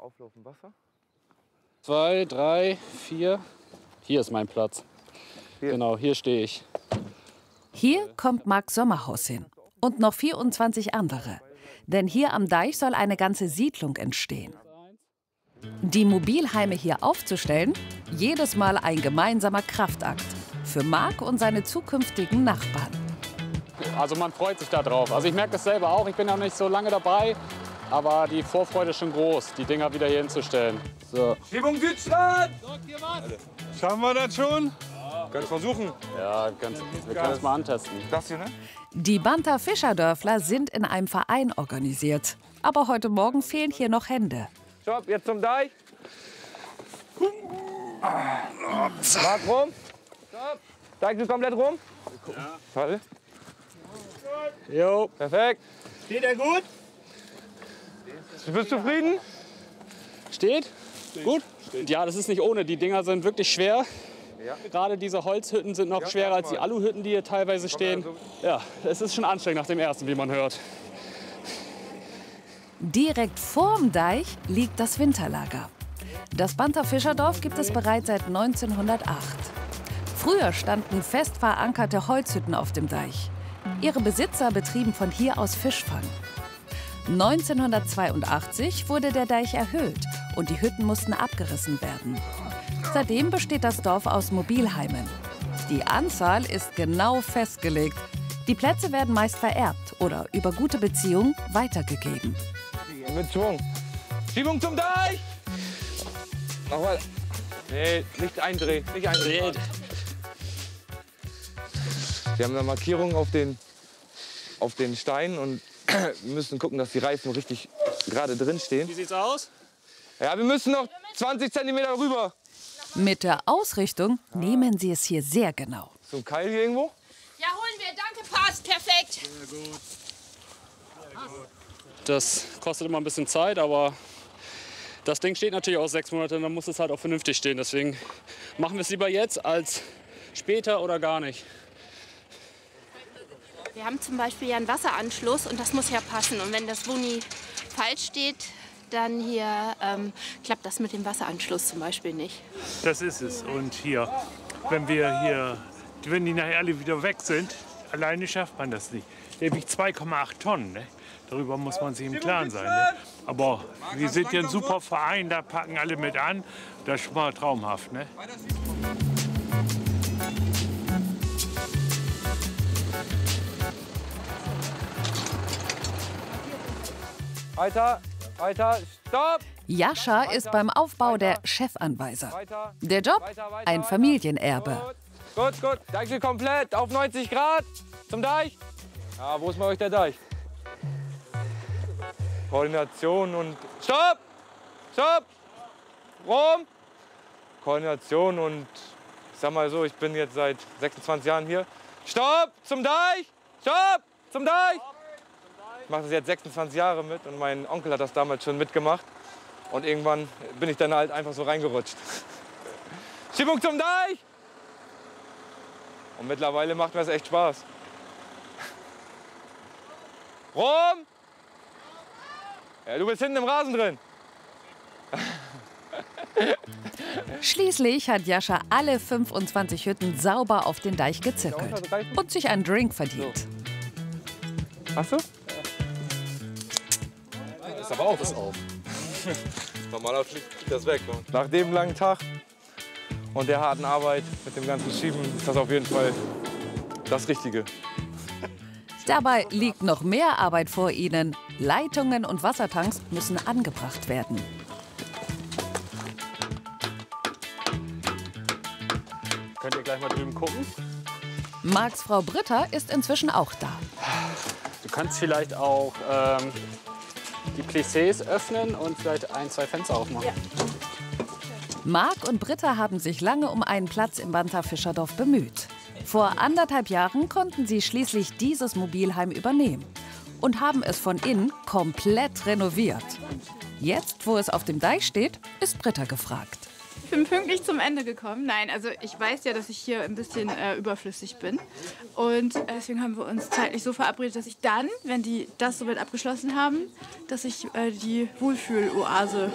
Auflaufen Wasser. 2, 3, 4. Hier ist mein Platz. Hier. Genau, hier stehe ich. Hier kommt Mark Sommerhaus hin und noch 24 andere. Denn hier am Deich soll eine ganze Siedlung entstehen. Die Mobilheime hier aufzustellen, jedes Mal ein gemeinsamer Kraftakt für Mark und seine zukünftigen Nachbarn. Also man freut sich da drauf. Also ich merke das selber auch, ich bin ja nicht so lange dabei, aber die Vorfreude ist schon groß, die Dinger wieder hier hinzustellen. So. Schiebung Südstadt! Schaffen wir das schon? Können versuchen. Ja, wir können es mal antesten. Das hier, ne? Die Banter Fischerdörfler sind in einem Verein organisiert. Aber heute Morgen fehlen hier noch Hände. Stopp, jetzt zum Deich. Mark rum. Stopp. Deich du komplett rum. Ja. Toll. Jo. Perfekt. Steht er gut? Du bist zufrieden? Steht? Gut? Ja, das ist nicht ohne. Die Dinger sind wirklich schwer. Ja. Gerade diese Holzhütten sind noch schwerer als die Aluhütten, die hier teilweise stehen. Ja, es ist schon anstrengend nach dem ersten, wie man hört. Direkt vorm Deich liegt das Winterlager. Das Banter Fischerdorf gibt es bereits seit 1908. Früher standen fest verankerte Holzhütten auf dem Deich. Ihre Besitzer betrieben von hier aus Fischfang. 1982 wurde der Deich erhöht und die Hütten mussten abgerissen werden. Seitdem besteht das Dorf aus Mobilheimen. Die Anzahl ist genau festgelegt. Die Plätze werden meist vererbt oder über gute Beziehungen weitergegeben. Mit Schwung. Schiebung zum Deich! Nochmal. Nee, nicht eindrehen. Nicht eindrehen. Wir haben eine Markierung auf den Steinen und müssen gucken, dass die Reifen richtig gerade drin stehen. Wie sieht's aus? Ja, wir müssen noch 20 Zentimeter rüber. Mit der Ausrichtung nehmen sie es hier sehr genau. So ein Keil hier irgendwo? Ja, holen wir. Danke, passt. Perfekt. Das kostet immer ein bisschen Zeit, aber das Ding steht natürlich auch 6 Monate, dann muss es halt auch vernünftig stehen. Deswegen machen wir es lieber jetzt als später oder gar nicht. Wir haben zum Beispiel ja einen Wasseranschluss und das muss ja passen. Und wenn das Wuni falsch steht, dann hier klappt das mit dem Wasseranschluss zum Beispiel nicht. Das ist es. Und hier, wenn die nachher alle wieder weg sind, alleine schafft man das nicht. Der wiegt 2,8 Tonnen. Ne? Darüber muss man sich im Klaren sein. Ne? Aber wir sind ja ein super Verein, da packen alle mit an. Das ist schon mal traumhaft. Ne? Weiter, weiter, stopp! Jascha ist beim Aufbau der Chefanweiser. Der Job? Ein Familienerbe. Gut, gut. Deich komplett auf 90 Grad. Zum Deich. Ja, wo ist bei euch der Deich? Koordination und... Stopp! Stopp! Rum! Koordination und... Ich sag mal so, ich bin jetzt seit 26 Jahren hier. Stopp! Zum Deich! Stopp! Zum Deich! Ich mache das jetzt 26 Jahre mit und mein Onkel hat das damals schon mitgemacht. Und irgendwann bin ich dann halt einfach so reingerutscht. Schiebung zum Deich! Und mittlerweile macht mir das echt Spaß. Rum! Ja, du bist hinten im Rasen drin. Schließlich hat Jascha alle 25 Hütten sauber auf den Deich gezirkelt und sich einen Drink verdient. Hast du? Ist aber auf. Ist auf. Normalerweise fliegt das weg. Ne? Nach dem langen Tag und der harten Arbeit mit dem ganzen Schieben ist das auf jeden Fall das Richtige. Dabei liegt noch mehr Arbeit vor ihnen. Leitungen und Wassertanks müssen angebracht werden. Könnt ihr gleich mal drüben gucken? Marks Frau Britta ist inzwischen auch da. Du kannst vielleicht auch die Plissés öffnen und vielleicht 1, 2 Fenster aufmachen. Ja. Mark und Britta haben sich lange um einen Platz im Banter Fischerdorf bemüht. Vor 1,5 Jahren konnten sie schließlich dieses Mobilheim übernehmen und haben es von innen komplett renoviert. Jetzt, wo es auf dem Deich steht, ist Britta gefragt. Ich bin pünktlich zum Ende gekommen. Nein, also ich weiß ja, dass ich hier ein bisschen überflüssig bin. Und deswegen haben wir uns zeitlich so verabredet, dass ich dann, wenn die das soweit abgeschlossen haben, dass ich die Wohlfühl-Oase